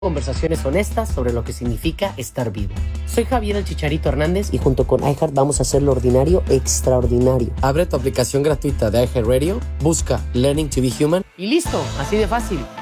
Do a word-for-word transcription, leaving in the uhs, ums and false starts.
Conversaciones honestas sobre lo que significa estar vivo. Soy Javier el Chicharito Hernández y junto con iHeart vamos a hacer lo ordinario extraordinario. Abre tu aplicación gratuita de iHeartRadio, busca Learning to be Human y listo, así de fácil.